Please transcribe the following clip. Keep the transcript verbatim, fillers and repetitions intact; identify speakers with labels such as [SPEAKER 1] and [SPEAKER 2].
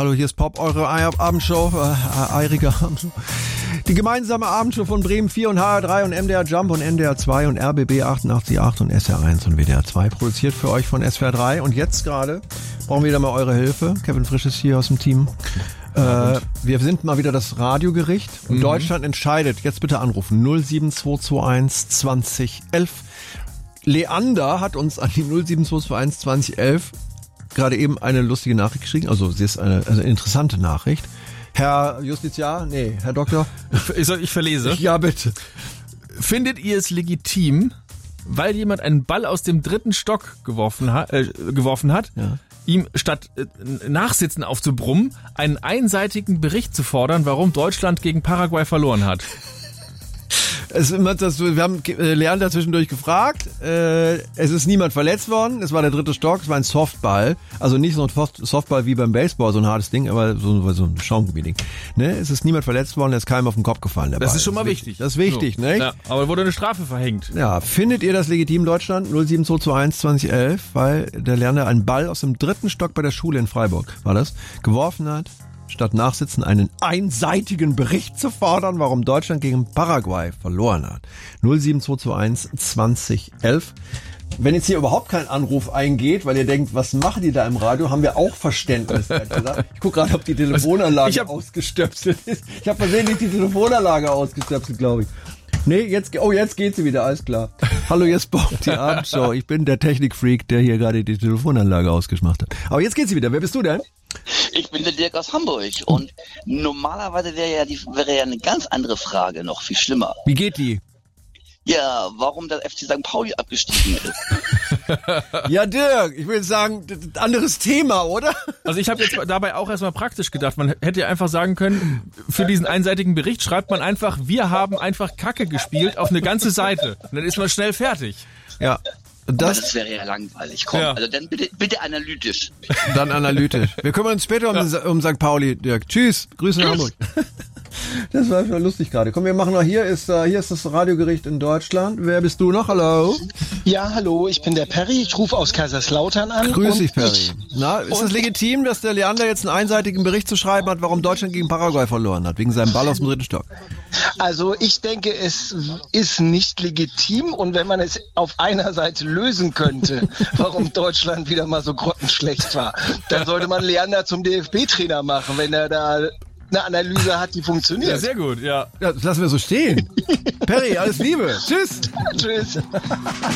[SPEAKER 1] Hallo, hier ist Pop, eure Abendshow, äh, eirige Abendshow. Die gemeinsame Abendshow von Bremen vier und H R drei und M D R Jump und N D R zwei und R B B achtundachtzig Komma acht und S R eins und W D R zwei. Produziert für euch von S W R drei. Und jetzt gerade brauchen wir wieder mal eure Hilfe. Kevin Frisch ist hier aus dem Team. Äh, wir sind mal wieder das Radiogericht und mhm. Deutschland entscheidet. Jetzt bitte anrufen. null sieben zwei zwei eins zwanzig elf. Leander hat uns an die null sieben zwei zwei eins zwanzig elf gerade eben eine lustige Nachricht geschrieben. Also sie ist eine, also eine interessante Nachricht. Herr Justiziar, nee, Herr Doktor.
[SPEAKER 2] Ich, ich verlese.
[SPEAKER 1] Ja, bitte.
[SPEAKER 2] Findet ihr es legitim, weil jemand einen Ball aus dem dritten Stock geworfen hat, äh, geworfen hat, ja. ihm statt äh, Nachsitzen aufzubrummen, einen einseitigen Bericht zu fordern, warum Deutschland gegen Paraguay verloren hat?
[SPEAKER 1] Es ist immer das, wir haben Leander zwischendurch gefragt, äh, es ist niemand verletzt worden, es war der dritte Stock, es war ein Softball, also nicht so ein Softball wie beim Baseball, so ein hartes Ding, aber so, so ein Schaumgummi-Ding. Ne? Es ist niemand verletzt worden, es ist keinem auf den Kopf gefallen. Der
[SPEAKER 2] das
[SPEAKER 1] Ball.
[SPEAKER 2] ist schon mal
[SPEAKER 1] das
[SPEAKER 2] wichtig.
[SPEAKER 1] Das ist wichtig, so. Ne?
[SPEAKER 2] Ja, aber wurde eine Strafe verhängt.
[SPEAKER 1] Ja, findet ihr das legitim, Deutschland? null sieben zwei zwei eins zwanzig elf, weil der Leander einen Ball aus dem dritten Stock bei der Schule in Freiburg, war das, geworfen hat, statt Nachsitzen einen einseitigen Bericht zu fordern, warum Deutschland gegen Paraguay verloren hat. null sieben zwei zwei eins zwanzig elf. Wenn jetzt hier überhaupt kein Anruf eingeht, weil ihr denkt, was machen die da im Radio, haben wir auch Verständnis. Ich gucke gerade, ob die Telefonanlage ich hab, ausgestöpselt ist. Ich habe versehentlich die Telefonanlage ausgestöpselt, glaube ich. Nee, jetzt, oh, jetzt geht sie wieder, alles klar. Hallo, jetzt Bob, die Abendshow. Ich bin der Technikfreak, der hier gerade die Telefonanlage ausgemacht hat. Aber jetzt geht sie wieder. Wer bist du denn?
[SPEAKER 3] Ich bin der Dirk aus Hamburg und normalerweise wäre ja, die, wäre ja eine ganz andere Frage noch, viel schlimmer.
[SPEAKER 1] Wie geht die?
[SPEAKER 3] Ja, warum der F C Sankt Pauli abgestiegen ist.
[SPEAKER 1] Ja, Dirk, ich würde sagen, anderes Thema, oder?
[SPEAKER 2] Also ich habe jetzt dabei auch erstmal praktisch gedacht, man hätte ja einfach sagen können, für diesen einseitigen Bericht schreibt man einfach, wir haben einfach Kacke gespielt auf eine ganze Seite. Und dann ist man schnell fertig.
[SPEAKER 1] Ja.
[SPEAKER 3] Das, das wäre ja langweilig. Komm, ja. Also dann bitte, bitte analytisch.
[SPEAKER 1] Dann analytisch. Wir kümmern uns später um, ja. um Sankt Pauli, Dirk. Tschüss, Grüße nach Hamburg. Das war schon lustig gerade. Komm, wir machen noch, hier ist, uh, hier ist das Radiogericht in Deutschland. Wer bist du noch? Hallo?
[SPEAKER 4] Ja, hallo, ich bin der Perry. Ich rufe aus Kaiserslautern an.
[SPEAKER 1] Grüß dich, Perry. Ich, Na, ist es legitim, dass der Leander jetzt einen einseitigen Bericht zu schreiben hat, warum Deutschland gegen Paraguay verloren hat, wegen seinem Ball aus dem dritten Stock?
[SPEAKER 4] Also ich denke, es ist nicht legitim, und wenn man es auf einer Seite lösen könnte, warum Deutschland wieder mal so grottenschlecht war, dann sollte man Leander zum D F B-Trainer machen, wenn er da eine Analyse hat, die funktioniert.
[SPEAKER 2] Ja, sehr gut, ja.
[SPEAKER 1] Ja, das lassen wir so stehen. Perry, alles Liebe. Tschüss.
[SPEAKER 4] Tschüss.